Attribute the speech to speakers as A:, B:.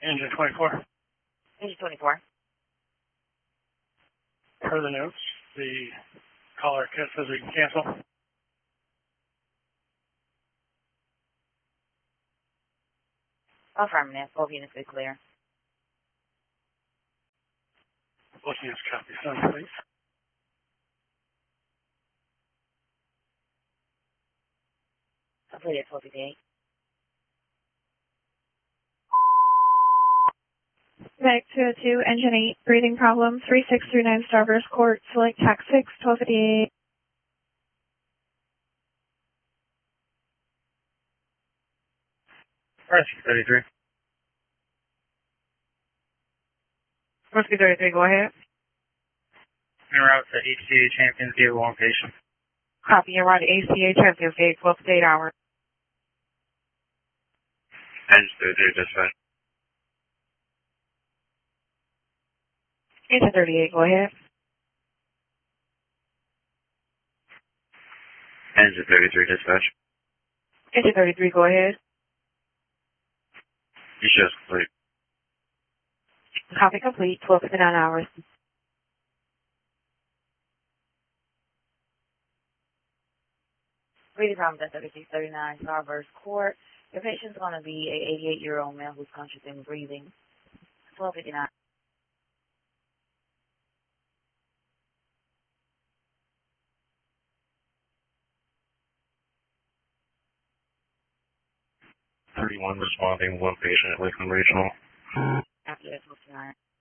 A: Engine 24.
B: Engine 24.
A: Per the notes, the caller says we can cancel.
B: Affirmative. Both units are clear.
A: Both units copy. Send, please.
B: Completed 458.
C: Back 202, Engine 8, breathing problem, 3639 Starburst Court, select TAC 6, 1258.
A: Rescue 33.
C: Rescue 33, go ahead.
A: En route to HCA Champions Gate 1 patient.
C: Copy, you're right at ACA Champions Gate, 12 to 8 hours.
A: Engine 33, dispatch.
C: Engine 38, go ahead.
A: Engine 33, dispatch.
C: Engine 33, go ahead.
A: You shows complete.
C: Copy complete, 12 to 9 hours.
B: Breathing problem at 3639 Starburst Court. Your patient's going to be a 88-year-old male who's conscious and breathing. 1259.
A: Responding, one patient at Lakeland Regional.
B: After that, 1259.